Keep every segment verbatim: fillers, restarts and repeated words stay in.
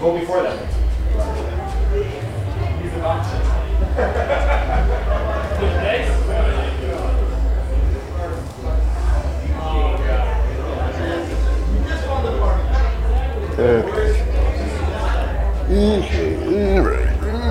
Go before that. He's the boxer. Okay. Okay. All right.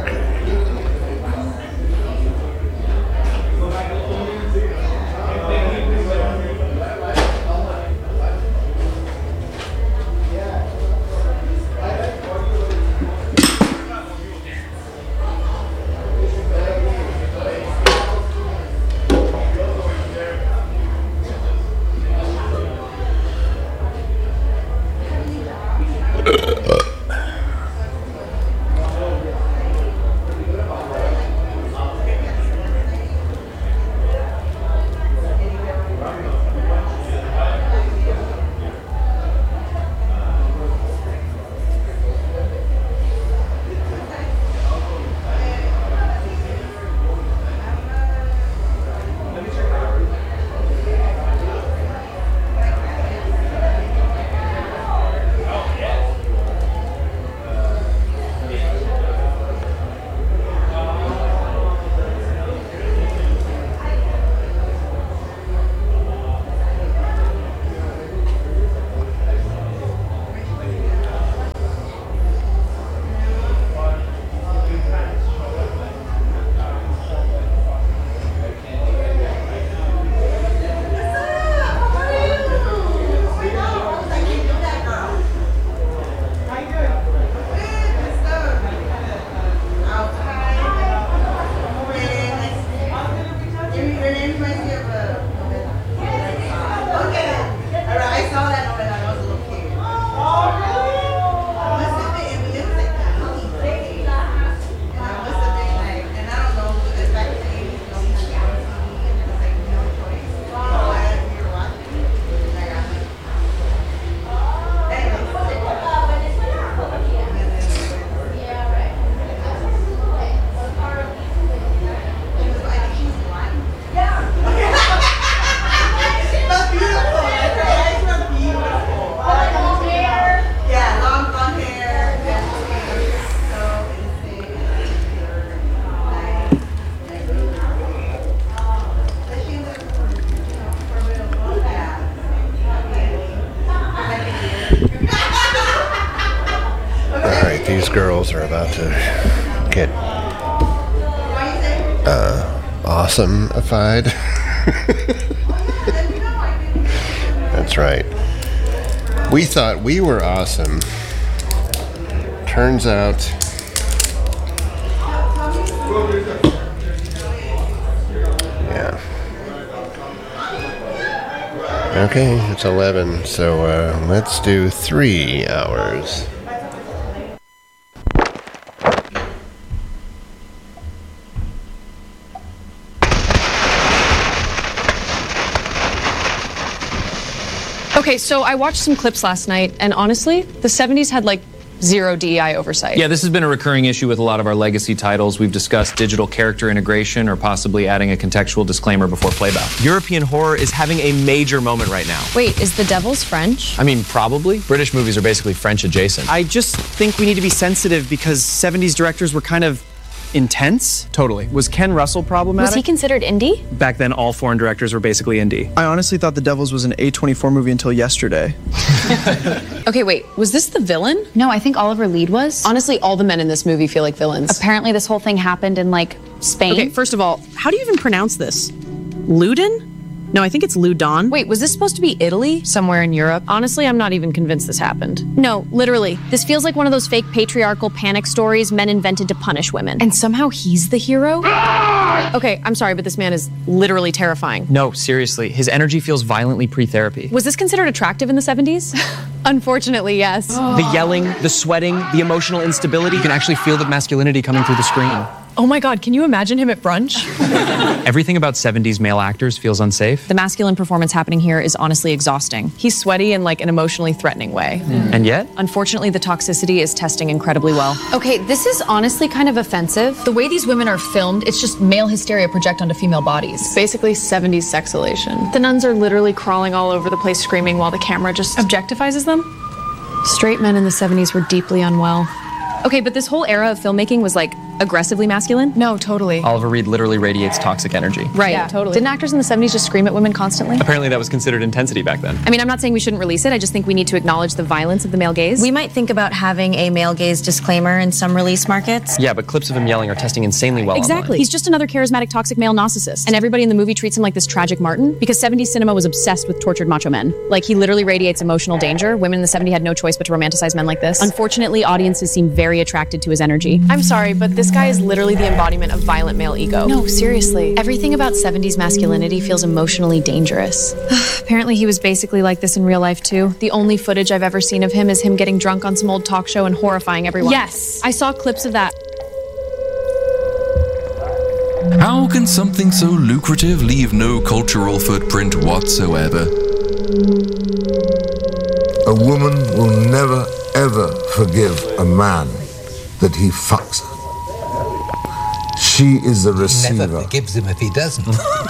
These girls are about to get uh, awesome-ified. That's right. We thought we were awesome. Turns out... Yeah. Okay, it's eleven, so uh, let's do three hours. Okay, so I watched some clips last night, and honestly, the seventies had like zero D E I oversight. Yeah, this has been a recurring issue with a lot of our legacy titles. We've discussed digital character integration or possibly adding a contextual disclaimer before playback. European horror is having a major moment right now. Wait, is The Devil's French? I mean, probably. British movies are basically French adjacent. I just think we need to be sensitive because seventies directors were kind of intense. Totally. Was Ken Russell problematic? Was he considered indie? Back then, all foreign directors were basically indie. I honestly thought The Devils was an A twenty-four movie until yesterday. Okay, wait, was this the villain? No, I think Oliver Lead was. Honestly, all the men in this movie feel like villains. Apparently this whole thing happened in, like, Spain. Okay, first of all, how do you even pronounce this? Loudun? No, I think it's Loudun. Wait, was this supposed to be Italy? Somewhere in Europe? Honestly, I'm not even convinced this happened. No, literally. This feels like one of those fake patriarchal panic stories men invented to punish women. And somehow he's the hero? Okay, I'm sorry, but this man is literally terrifying. No, seriously. His energy feels violently pre-therapy. Was this considered attractive in the seventies? Unfortunately, yes. The yelling, the sweating, the emotional instability. You can actually feel the masculinity coming through the screen. Oh my God, can you imagine him at brunch? Everything about seventies male actors feels unsafe. The masculine performance happening here is honestly exhausting. He's sweaty in like an emotionally threatening way. Mm. And yet? Unfortunately, the toxicity is testing incredibly well. Okay, this is honestly kind of offensive. The way these women are filmed, it's just male hysteria project onto female bodies. It's basically seventies sexolation. The nuns are literally crawling all over the place screaming while the camera just objectifies them. Straight men in the seventies were deeply unwell. Okay, but this whole era of filmmaking was like aggressively masculine? No, totally. Oliver Reed literally radiates toxic energy. Right. Yeah, totally. Didn't actors in the seventies just scream at women constantly? Apparently that was considered intensity back then. I mean, I'm not saying we shouldn't release it. I just think we need to acknowledge the violence of the male gaze. We might think about having a male gaze disclaimer in some release markets. Yeah, but clips of him yelling are testing insanely well Exactly. online. He's just another charismatic toxic male narcissist. And everybody in the movie treats him like this tragic Martin because seventies cinema was obsessed with tortured macho men. Like, he literally radiates emotional danger. Women in the seventies had no choice but to romanticize men like this. Unfortunately, audiences seem very attracted to his energy. I'm sorry, but this guy is literally the embodiment of violent male ego. No, seriously. Everything about seventies masculinity feels emotionally dangerous. Apparently he was basically like this in real life too. The only footage I've ever seen of him is him getting drunk on some old talk show and horrifying everyone. Yes, I saw clips of that. How can something so lucrative leave no cultural footprint whatsoever? A woman will never, ever forgive a man that he fucks her. She is the receiver. Never forgives him if he doesn't.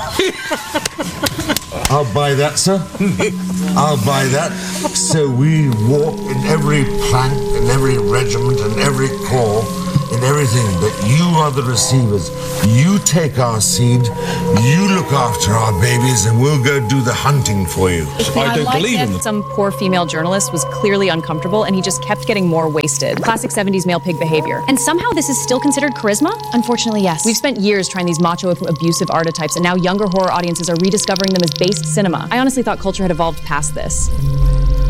I'll buy that, sir. I'll buy that. So we walk in every plank, in every regiment, in every corps, in everything. But you are the receivers. You take our seed, you look after our babies, and we'll go do the hunting for you. I don't believe in them. Some poor female journalist was clearly uncomfortable and he just kept getting more wasted. Classic seventies male pig behavior. And somehow this is still considered charisma? Unfortunately, yes. We've spent years trying these macho abusive archetypes and now younger horror audiences are rediscovering them as based cinema. I honestly thought culture had evolved past this.